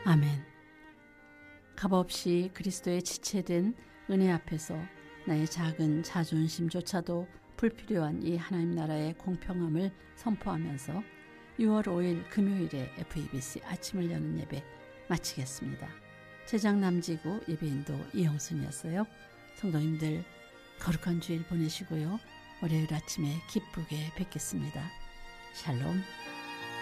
아멘. 값없이 그리스도의 지체된 은혜 앞에서 나의 작은 자존심조차도 불필요한 이 하나님 나라의 공평함을 선포하면서 6월 5일 금요일에 FEBC 아침을 여는 예배 마치겠습니다. 제작 남지구 예배인도 이영순이었어요. 성도님들 거룩한 주일 보내시고요. 월요일 아침에 기쁘게 뵙겠습니다. 샬롬.